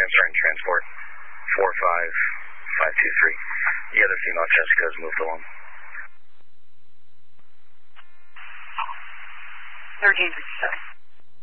answering transport 45523. The other female Jessica has moved along. 1357.